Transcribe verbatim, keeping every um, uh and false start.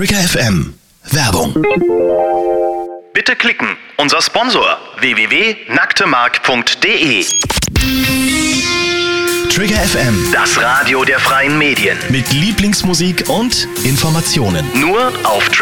Trigger F M. Werbung. Bitte klicken. Unser Sponsor w w w punkt nacktemark punkt d e. Trigger F M. Das Radio der freien Medien. Mit Lieblingsmusik und Informationen. Nur auf Trigger